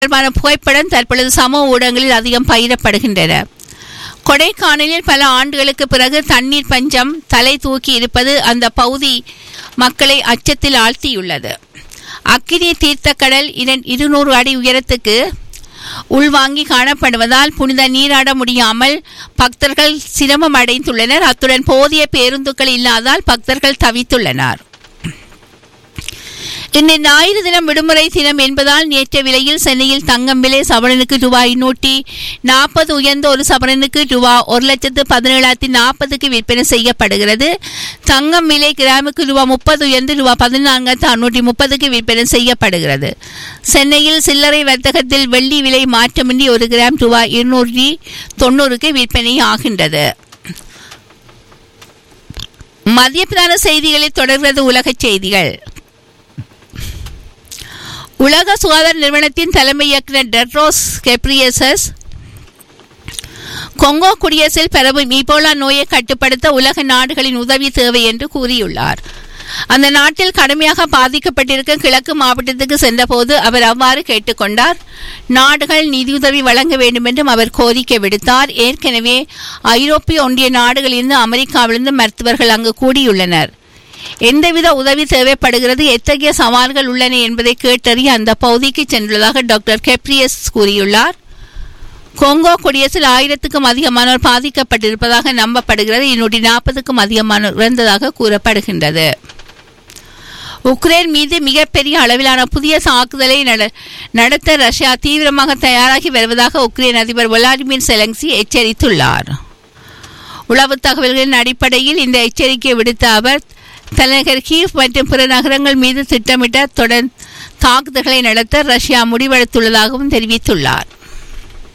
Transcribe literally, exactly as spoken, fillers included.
தொடர்பான புகைப்படம் தற்பொழுது சமூக ஊடகங்களில் அதிகம் பகிரப்படுகின்றன. கொடைக்கானலில் பல ஆண்டுகளுக்கு பிறகு தண்ணீர் பஞ்சம் தலை தூக்கி இருப்பது அந்த பகுதி மக்களை அச்சத்தில் ஆழ்த்தியுள்ளது. அக்கினி தீர்த்த கடல் இருநூறு அடி உயரத்துக்கு உள்வாங்கி காணப்படுவதால் புனித நீராட முடியாமல் பக்தர்கள் சிரமம் அடைந்துள்ளனர். அத்துடன் போதிய பேருந்துகள் இல்லாதால் பக்தர்கள் தவித்துள்ளனர். இன்று ஞாயிறு தினம் விடுமுறை தினம் என்பதால் நேற்ற விலையில் சென்னையில் தங்கம் விலை சவரனுக்கு ரூபாய் நூற்றி நாற்பது உயர்ந்த ஒரு சவரனுக்கு ரூபாய் ஒரு லட்சத்து பதினேழாயிரத்தி நாற்பதுக்கு விற்பனை செய்யப்படுகிறது. தங்கம் விலை கிராமுக்கு ரூபாய் முப்பது உயர்ந்து ரூபாய் பதினான்காயிரத்து அறுநூற்றி முப்பதுக்கு விற்பனை செய்யப்படுகிறது. சென்னையில் சில்லறை வர்த்தகத்தில் வெள்ளி விலை மாற்றமின்றி ஒரு கிராம் ரூபாய் இருநூற்றி தொண்ணூறுக்கு விற்பனை ஆகின்றது. மத்திய பிரதான செய்திகளில் தொடர்கிறது உலக செய்திகள். உலக சுகாதார நிறுவனத்தின் தலைமை இயக்குநர் டெட்ரோஸ் கெப்ரியேசஸ் கொங்கோ குடியரசில் பரவும் ஈபோலா நோயை கட்டுப்படுத்த உலக நாடுகளின் உதவி தேவை என்று கூறியுள்ளார். அந்த நாட்டில் கடுமையாக பாதிக்கப்பட்டிருக்கும் கிழக்கு மாவட்டத்துக்கு சென்றபோது அவர் அவ்வாறு கேட்டுக்கொண்டார். நாடுகள் நிதியுதவி வழங்க வேண்டும் என்றும் அவர் கோரிக்கை விடுத்தார். ஏற்கனவே ஐரோப்பிய ஒன்றிய நாடுகளிலிருந்து அமெரிக்காவிலிருந்து மருத்துவர்கள் அங்கு கூடியுள்ளனர். எந்தவித உதவி தேவைப்படுகிறது, எத்தகைய சவால்கள் உள்ளன என்பதை கேட்டறிய அந்த பகுதிக்கு சென்றுள்ளதாக டாக்டர் கெப்ரியஸ் கூறியுள்ளார். கொங்கோ குடியரசில் ஆயிரத்துக்கும் அதிகமானோர் பாதிக்கப்பட்டிருப்பதாக நம்பப்படுகிறது. இருநூற்றி நாற்பதுக்கும் அதிகமானோர் இறந்ததாக கூறப்படுகின்றது. உக்ரைன் மீது மிகப்பெரிய அளவிலான புதிய தாக்குதலை நடத்த ரஷ்யா தீவிரமாக தயாராகி வருவதாக உக்ரைன் அதிபர் விளாடிமிர் செலன்ஸ்கி எச்சரித்துள்ளார். உளவு தகவல்களின் அடிப்படையில் இந்த எச்சரிக்கையை விடுத்த அவர் தலைநகர் கீவ் மற்றும் பிற நகரங்கள் மீது திட்டமிட்ட தொடர் தாக்குதல்களை நடத்த ரஷ்யா முடிவெடுத்துள்ளதாகவும் தெரிவித்துள்ளார்.